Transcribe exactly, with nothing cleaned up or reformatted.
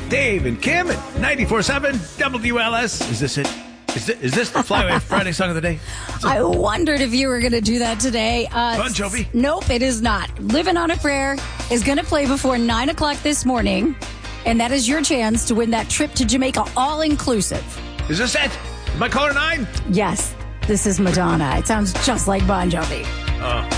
Dave and Kim at ninety-four point seven W L S. Is this it? Is this, is this the Flyway Friday song of the day? I wondered if you were going to do that today. Uh, Bon Jovi? Nope, it is not. Living on a Prayer is going to play before nine o'clock this morning, and that is your chance to win that trip to Jamaica, all-inclusive. Is this it? Am I caller nine? Yes, this is Madonna. It sounds just like Bon Jovi. Oh.